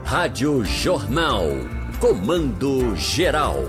Rádio Jornal. Comando Geral.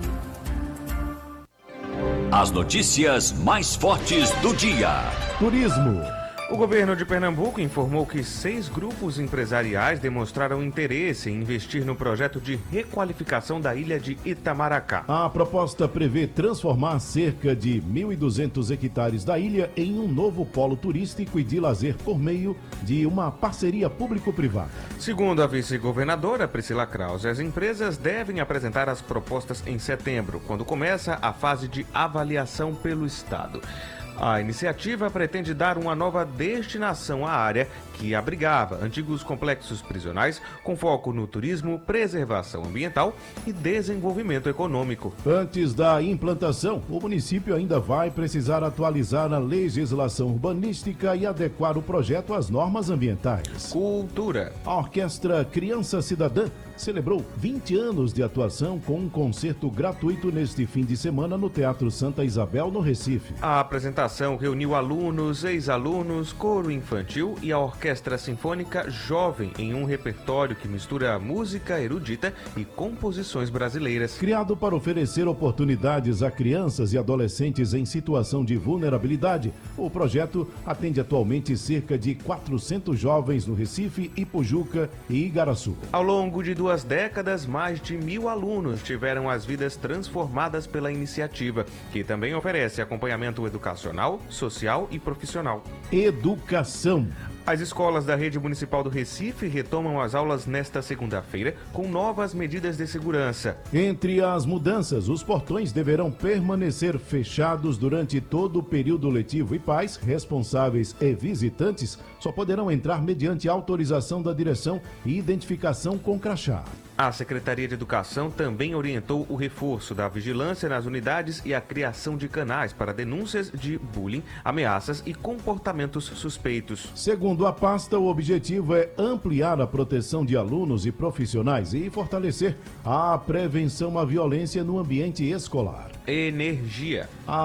As notícias mais fortes do dia. Turismo. O governo de Pernambuco informou que 6 grupos empresariais demonstraram interesse em investir no projeto de requalificação da ilha de Itamaracá. A proposta prevê transformar cerca de 1.200 hectares da ilha em um novo polo turístico e de lazer por meio de uma parceria público-privada. Segundo a vice-governadora Priscila Krause, as empresas devem apresentar as propostas em setembro, quando começa a fase de avaliação pelo Estado. A iniciativa pretende dar uma nova destinação à área que abrigava antigos complexos prisionais com foco no turismo, preservação ambiental e desenvolvimento econômico. Antes da implantação, o município ainda vai precisar atualizar a legislação urbanística e adequar o projeto às normas ambientais. Cultura. A Orquestra Criança Cidadã celebrou 20 anos de atuação com um concerto gratuito neste fim de semana no Teatro Santa Isabel, no Recife. A apresentação reuniu alunos, ex-alunos, coro infantil e a Orquestra Sinfônica Jovem em um repertório que mistura música erudita e composições brasileiras. Criado para oferecer oportunidades a crianças e adolescentes em situação de vulnerabilidade, o projeto atende atualmente cerca de 400 jovens no Recife, Ipujuca e Igaraçu. Ao longo de 2 décadas, mais de 1.000 alunos tiveram as vidas transformadas pela iniciativa, que também oferece acompanhamento educacional, social e profissional. Educação. As escolas da Rede Municipal do Recife retomam as aulas nesta segunda-feira com novas medidas de segurança. Entre as mudanças, os portões deverão permanecer fechados durante todo o período letivo e pais, responsáveis e visitantes só poderão entrar mediante autorização da direção e identificação com crachá. A Secretaria de Educação também orientou o reforço da vigilância nas unidades e a criação de canais para denúncias de bullying, ameaças e comportamentos suspeitos. Segundo a pasta, o objetivo é ampliar a proteção de alunos e profissionais e fortalecer a prevenção à violência no ambiente escolar. Energia.